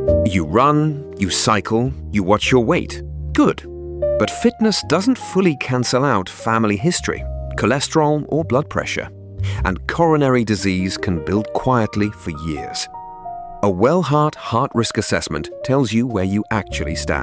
You run, you cycle, you watch your weight. Good. But fitness doesn't fully cancel out family history, cholesterol or blood pressure. And coronary disease can build quietly for years. A Wellheart Heart Risk Assessment tells you where you actually stand.